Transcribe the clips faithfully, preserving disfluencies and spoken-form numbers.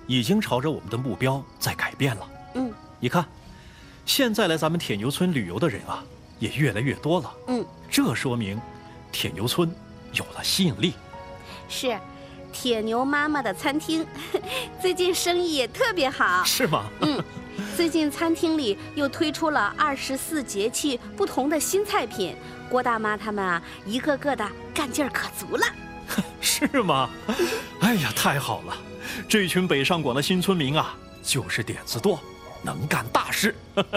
已经朝着我们的目标在改变了。 嗯， 你看，现在来咱们铁牛村旅游的人啊，也越来越多了。 嗯， 这说明铁牛村有了吸引力。 是，铁牛妈妈的餐厅最近生意也特别好。 是吗？ 嗯，最近餐厅里又推出了二十四节气不同的新菜品，郭大妈他们啊，一个个的干劲儿可足了。 是吗？哎呀，太好了！这群北上广的新村民啊，就是点子多，能干大事。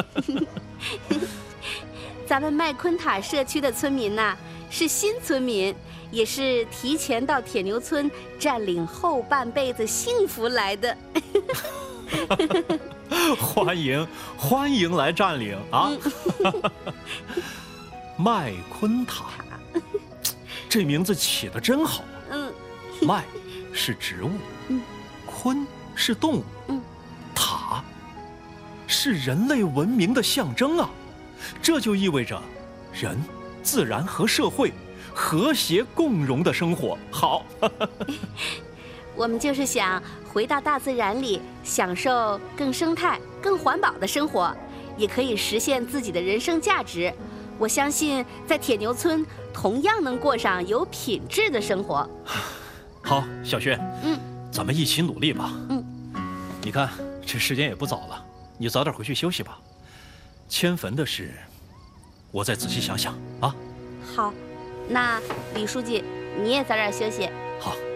咱们麦昆塔社区的村民呐、啊，是新村民，也是提前到铁牛村占领后半辈子幸福来的。 欢迎欢迎来占领啊！麦昆塔，这名字起得真好。 嗯， 麦是植物， 嗯， 昆是动物， 嗯， 塔是人类文明的象征啊！这就意味着人、自然和社会和谐共荣的生活。好。 我们就是想回到大自然里，享受更生态、更环保的生活，也可以实现自己的人生价值。我相信，在铁牛村同样能过上有品质的生活。 好，小轩， 嗯， 咱们一起努力吧。 嗯， 你看这时间也不早了，你早点回去休息吧。迁坟的事，我再仔细想想啊。 好，那李书记，你也早点休息。 好。